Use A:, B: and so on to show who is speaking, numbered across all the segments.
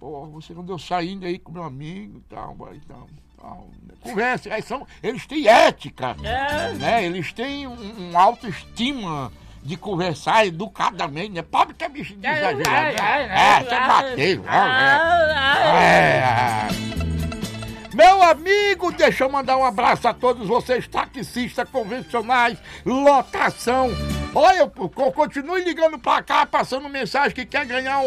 A: pô, você não deu saindo aí com meu amigo e tal, conversa, eles têm ética, né? Eles têm um autoestima de conversar educadamente, né? Pobre que é bicho de exagerado, né? Você bateu, Meu amigo, deixa eu mandar um abraço a todos vocês, taxistas convencionais, lotação. Olha, continue ligando pra cá, passando mensagem que quer ganhar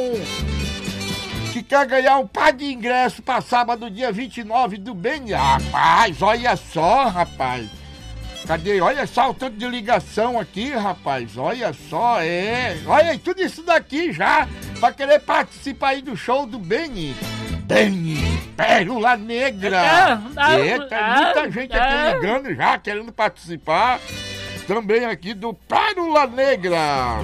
A: um par de ingresso pra sábado, dia 29 do bem. Rapaz, olha só, rapaz. Cadê? Olha só o tanto de ligação aqui, rapaz. Olha só, olha aí, tudo isso daqui já pra querer participar aí do show do Beni. Pérola Negra. Eita, muita gente aqui ligando já, querendo participar. Também aqui do Pérola Negra.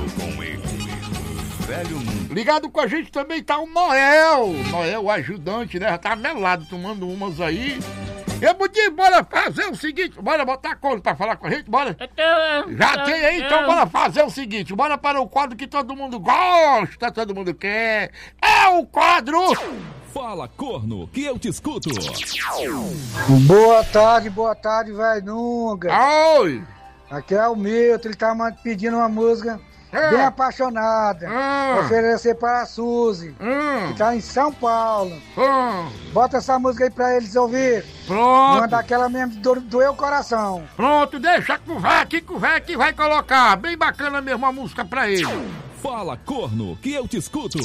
A: Ligado com a gente também tá o Noel, o ajudante, né? Já tá melado, tomando umas aí. Bora fazer o seguinte, bora botar corno pra falar com a gente, bora? Já tem aí, então bora fazer o seguinte, bora para o quadro que todo mundo gosta, todo mundo quer. É o quadro...
B: Fala, corno, que eu te escuto.
C: Boa tarde, velho Nunga.
A: Oi.
C: Aqui é o Milton, ele tá pedindo uma música bem apaixonada. Oferecer para a Suzy, que tá em São Paulo. Bota essa música aí pra eles ouvir.
A: Pronto.
C: Manda aquela mesmo doer o coração.
A: Pronto, deixa com o véio que vai colocar. Bem bacana mesmo a música pra ele.
B: Fala, corno, que eu te escuto.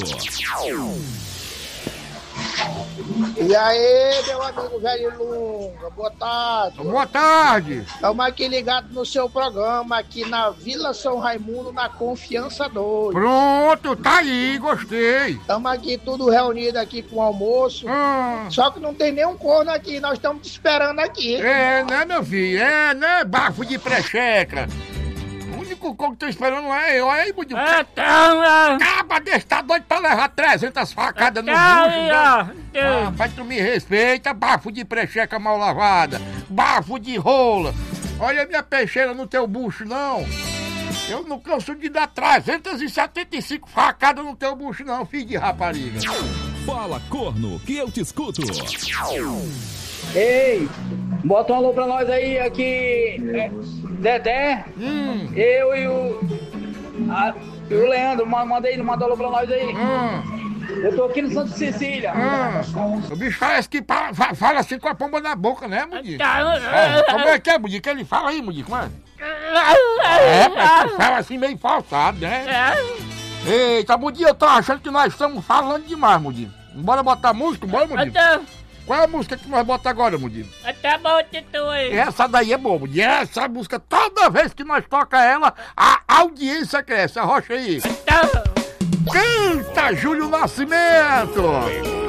D: E aí, meu amigo velho Lunga, boa tarde.
A: Boa tarde.
D: Estamos aqui ligados no seu programa, aqui na Vila São Raimundo, na Confiança 2.
A: Pronto, tá aí, gostei.
D: Estamos aqui tudo reunido aqui com o almoço. Só que não tem nenhum corno aqui, nós estamos te esperando aqui.
A: Né, meu filho? Né, bafo de precheca. O único corno que tô esperando lá é eu. Aí, muito. Acaba desse, tá doido pra levar 300 facadas no bucho. Rapaz, tu me respeita, bafo de precheca mal lavada, bafo de rola. Olha a minha peixeira no teu bucho, não. Eu não canso de dar 375 facadas no teu bucho, não, filho de rapariga.
B: Fala, corno, que eu te escuto.
E: Ei, bota um alô pra nós aí, aqui, Dedé, eu e o Leandro, manda um alô pra nós aí. Eu tô aqui no Santa Cecília.
A: O bicho parece que fala assim com a pomba na boca, né, Mudico? Como é que é, Mudico? Ele fala aí, Mudico, mano. Parece que fala assim meio falsado, né? Eita, Mudico, eu tô achando que nós estamos falando demais, Mudico. Bora botar música, bora, Mudico? Qual é a música que nós botamos agora, Mudico?
F: Tá bom, Tito aí.
A: Essa daí é boa, Mudico. Essa música, toda vez que nós toca ela, a audiência cresce. Arrocha aí. Canta, Júlio Nascimento!